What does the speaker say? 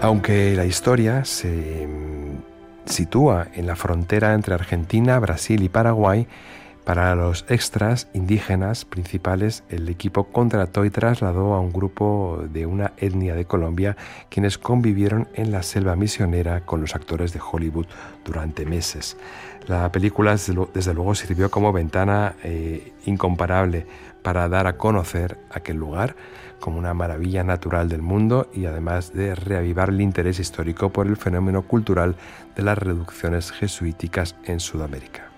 Aunque la historia se sitúa en la frontera entre Argentina, Brasil y Paraguay, para los extras indígenas principales, el equipo contrató y trasladó a un grupo de una etnia de Colombia, quienes convivieron en la selva misionera con los actores de Hollywood durante meses. La película, desde luego, sirvió como ventana incomparable para dar a conocer aquel lugar como una maravilla natural del mundo y además de reavivar el interés histórico por el fenómeno cultural de las reducciones jesuíticas en Sudamérica.